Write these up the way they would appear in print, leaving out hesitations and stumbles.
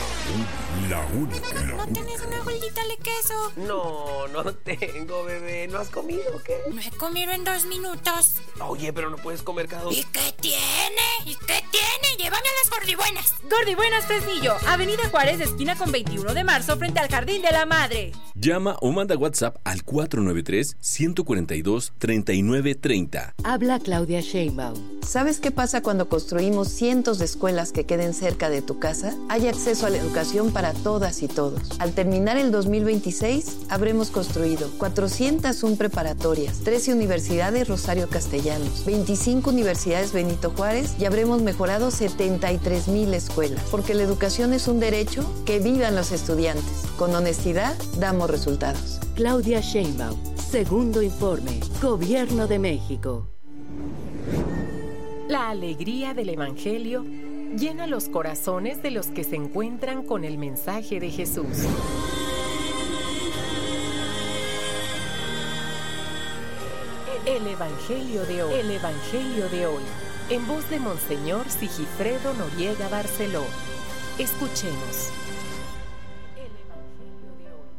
La única. ¿No tienes una bolita de queso? No tengo, bebé. ¿No has comido o qué? No he comido en 2 minutos. Oye, pero no puedes comer cada 2. ¿Y qué tiene? Llévame a las gordibuenas. Gordibuenas Fresnillo, Avenida Juárez, esquina con 21 de marzo, frente al Jardín de la Madre. Llama o manda WhatsApp al 493-142-3930. Habla Claudia Sheinbaum. ¿Sabes qué pasa cuando construimos cientos de escuelas que queden cerca de tu casa? Hay acceso a la educación para todas y todos. Al terminar el 2026, habremos construido 401 preparatorias, 13 universidades Rosario Castellanos, 25 universidades Benito Juárez y habremos mejorado 73,000 escuelas. Porque la educación es un derecho, que vivan los estudiantes. Con honestidad, damos resultados. Claudia Sheinbaum, segundo informe, Gobierno de México. La alegría del Evangelio llena los corazones de los que se encuentran con el mensaje de Jesús. El Evangelio de hoy. El Evangelio de hoy. En voz de Monseñor Sigifredo Noriega Barceló. Escuchemos. El Evangelio de hoy.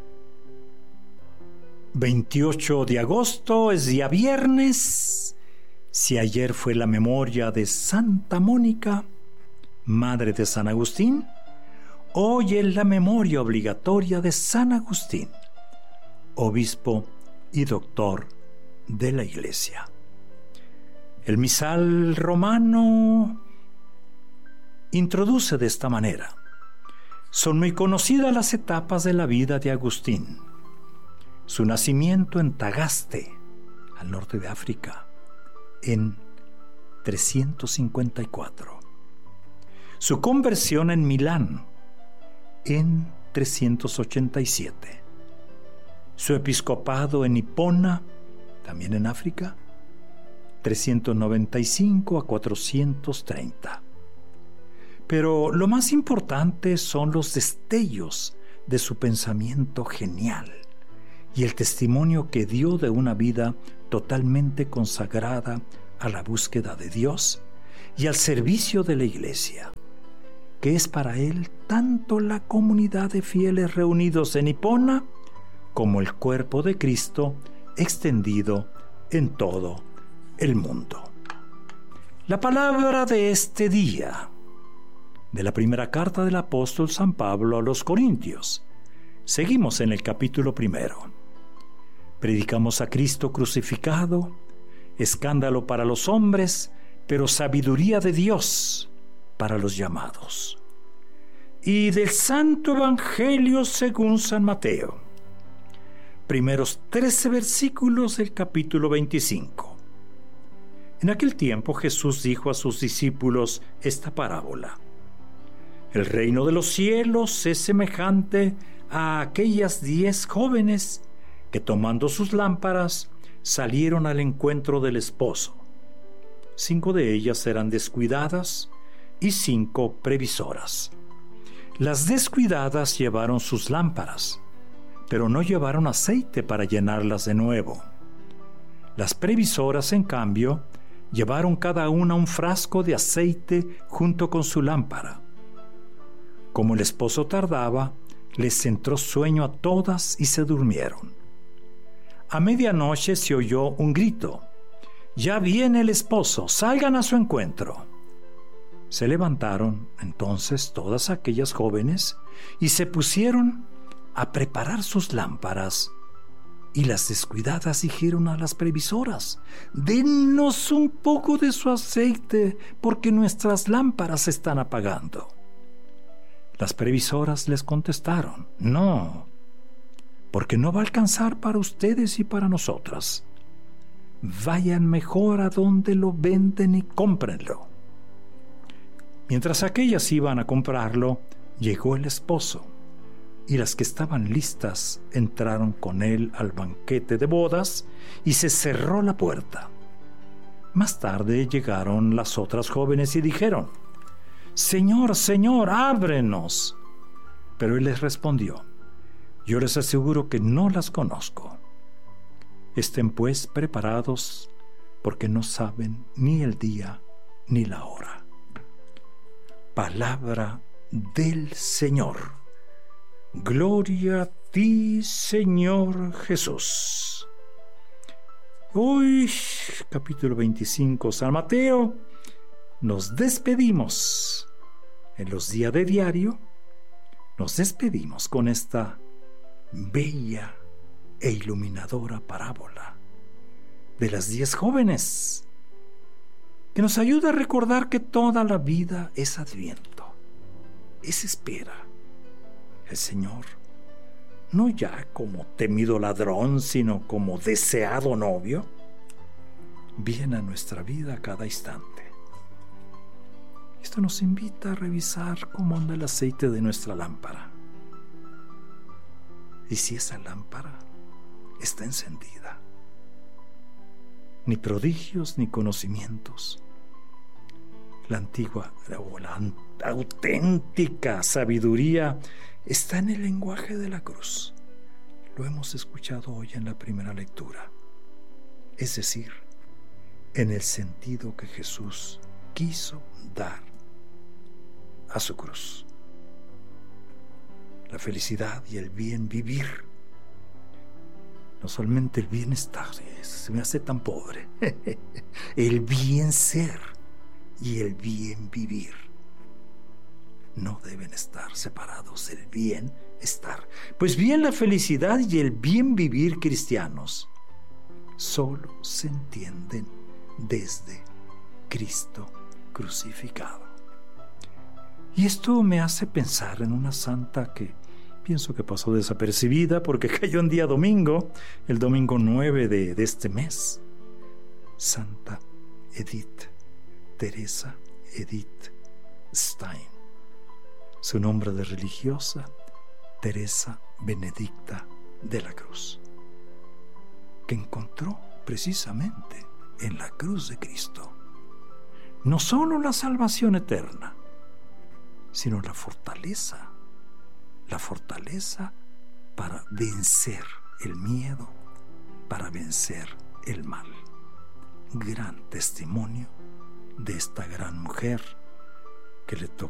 28 de agosto es día viernes. Si ayer fue la memoria de Santa Mónica, madre de San Agustín, hoy es la memoria obligatoria de San Agustín, obispo y doctor de la Iglesia. El misal romano introduce de esta manera: son muy conocidas las etapas de la vida de Agustín. Su nacimiento en Tagaste, al norte de África, en 354. Su conversión en Milán, en 387. Su episcopado en Hipona, también en África, 395 a 430. Pero lo más importante son los destellos de su pensamiento genial y el testimonio que dio de una vida totalmente consagrada a la búsqueda de Dios y al servicio de la Iglesia, que es para él tanto la comunidad de fieles reunidos en Hipona como el cuerpo de Cristo extendido en todo el mundo. La palabra de este día, de la primera carta del apóstol San Pablo a los Corintios. Seguimos en el capítulo 1. Predicamos a Cristo crucificado, escándalo para los hombres, pero sabiduría de Dios para los llamados. Y del Santo Evangelio según San Mateo, primeros 13 versículos del capítulo 25. En aquel tiempo Jesús dijo a sus discípulos esta parábola: el reino de los cielos es semejante a aquellas 10 jóvenes que, tomando sus lámparas, salieron al encuentro del esposo. 5 de ellas eran descuidadas y 5 previsoras. Las descuidadas llevaron sus lámparas, pero no llevaron aceite para llenarlas de nuevo. Las previsoras, en cambio, llevaron cada una un frasco de aceite junto con su lámpara. Como el esposo tardaba, les entró sueño a todas y se durmieron. A medianoche se oyó un grito: «Ya viene el esposo, salgan a su encuentro». Se levantaron entonces todas aquellas jóvenes y se pusieron a preparar sus lámparas. Y las descuidadas dijeron a las previsoras: «Dennos un poco de su aceite, porque nuestras lámparas se están apagando». Las previsoras les contestaron: «No, porque no va a alcanzar para ustedes y para nosotras. Vayan mejor a donde lo venden y cómprenlo». Mientras aquellas iban a comprarlo, llegó el esposo, y las que estaban listas entraron con él al banquete de bodas y se cerró la puerta. Más tarde llegaron las otras jóvenes y dijeron: «Señor, Señor, ábrenos». Pero él les respondió: «Yo les aseguro que no las conozco. Estén pues preparados, porque no saben ni el día ni la hora». Palabra del Señor. Gloria a ti, Señor Jesús. Hoy, capítulo 25, San Mateo, nos despedimos. En los días de diario, nos despedimos con esta bella e iluminadora parábola de las 10 jóvenes, que nos ayuda a recordar que toda la vida es Adviento, es espera. El Señor, no ya como temido ladrón, sino como deseado novio, viene a nuestra vida a cada instante. Esto nos invita a revisar cómo anda el aceite de nuestra lámpara. Y si esa lámpara está encendida. Ni prodigios ni conocimientos. La antigua o la auténtica sabiduría está en el lenguaje de la cruz. Lo hemos escuchado hoy en la primera lectura. Es decir, en el sentido que Jesús quiso dar a su cruz. La felicidad y el bien vivir. No solamente el bienestar, se me hace tan pobre. El bien ser y el bien vivir no deben estar separados. El bien estar. Pues bien, la felicidad y el bien vivir cristianos solo se entienden desde Cristo crucificado. Y esto me hace pensar en una santa que pienso que pasó desapercibida porque cayó en día domingo, el domingo 9 de este mes. Santa Teresa Edith Stein. Su nombre de religiosa, Teresa Benedicta de la Cruz, que encontró precisamente en la cruz de Cristo no solo la salvación eterna, sino la fortaleza para vencer el miedo, para vencer el mal. Gran testimonio de esta gran mujer que le tocó